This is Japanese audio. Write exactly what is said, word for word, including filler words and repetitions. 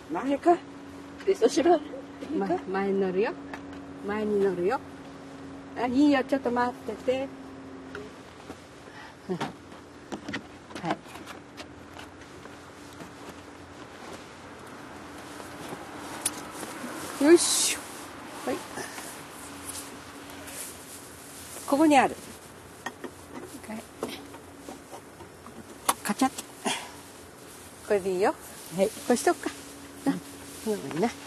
前か。で、後ろ。 前、前に乗るよ。前に乗るよ。あ、いいよ、ちょっと待ってて。はい。よいしょ。はい。ここにある。カチャッ。これでいいよ。はい。これしとくか。な、この上にな。